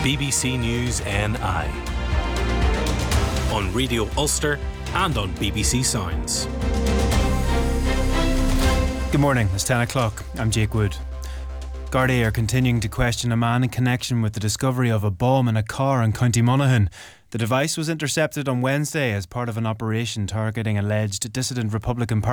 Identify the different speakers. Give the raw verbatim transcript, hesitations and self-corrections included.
Speaker 1: B B C News N I. On Radio Ulster and on B B C Sounds.
Speaker 2: Good morning, it's ten o'clock. I'm Jake Wood. Gardaí are continuing to question a man in connection with the discovery of a bomb in a car in County Monaghan. The device was intercepted on Wednesday as part of an operation targeting alleged dissident Republican Party